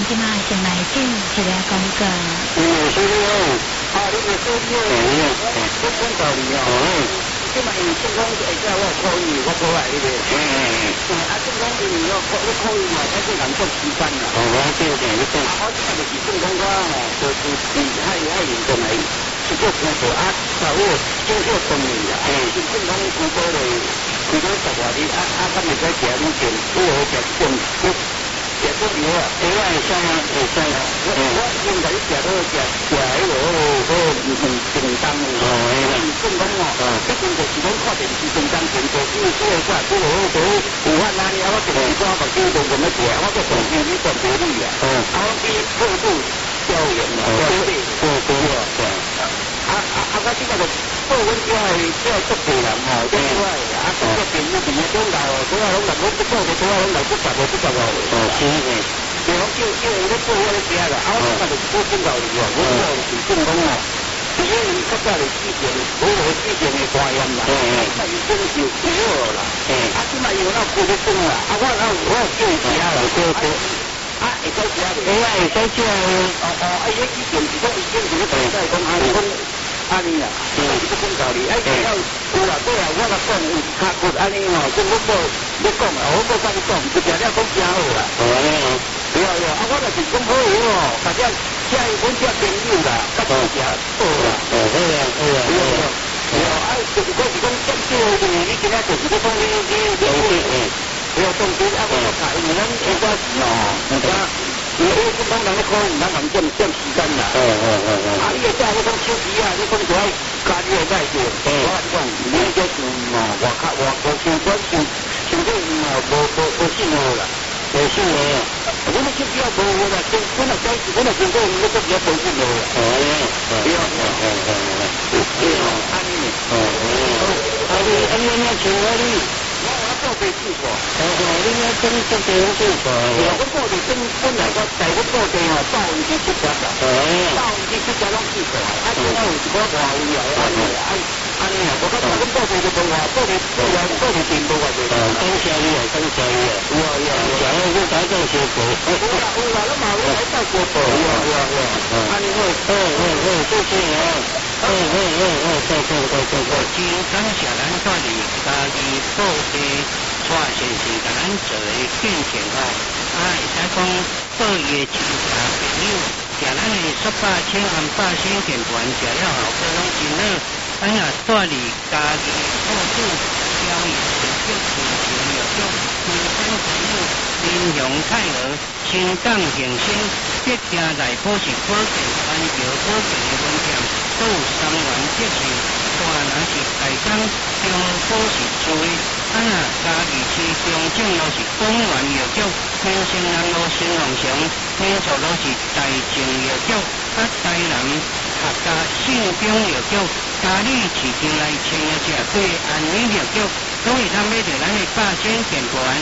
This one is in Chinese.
即马先来进一个广告。 所以你的手机我讲道理即嘛因为正讲下只我可以，我过来迄个。正讲因为我可以嘛，我做工作时间啦。我即嘛就是正讲我就是海认真来去做工作把我少少动力啦。正讲古早嘞，古早10外日敢会使食你钱，我食种食种药啊，会使啊。我应该食到食迄个正当正讲毕竟就是讲看电视正当前做这个啥，有法哪里我就是讲目睭都咁样食，我个动机你断不了啊。我去过度表演啦，我即个就做阮遮足地人即个做个朋友朋友中老，主要拢来拢不做嘅，主要拢来不熟嘅，是嘅。就讲叫伊咧做我咧食啦，我就是做正道理我就是正讲因为你较早的之前，我之前的观念啦，已经就没有啦。即卖有那过得转啦，我叫伊食啦，会使食的。会使食的。以前是讲以前是咧在讲安尼啦，就是讲道理。有啦，对啊，我甲讲有较骨安尼即我你讲啊，我甲你讲，就定了讲真好啦。对啊，我就是讲好大家请阮遮朋友啦，甲大家好啦。就是讲减少，因为你今仔就是讲你动机我因为咱应该因为讲人咧可能咱人减时间啦。你会讲你讲手机你讲就爱加你个载着。我讲你这外相关相对无信号啦。无信号啊！我们手机无啦，本来相对你都比较无信号啦。安尼像你。我做地主你要真做地主我做地本来我在我做地到位去出发啦，到位去出发拢试过，有一个外位安尼我做地就无话，做地并无话多。感谢你我打造小宝。有啦，咱嘛有来到小宝。安尼好。谢谢真感谢咱带嚟家己布地蔡先生甲咱做的见证会使讲报业亲戚朋友，食咱的雪霸青安霸鲜田团食了后，都拢真好。咱也带嚟家己布主交易成就亲情乐种，亲生朋友林雄泰娥新港行星，别家来保是保健环球保健的门店，都有3元节庆。若是大江中保是注意，家己市中正路是公园药局，民生南路新农城，民族路是大正药局，台南客家信中药局，嘉义市境内青药社对安宁药局，拢会通买到咱的霸鲜田团。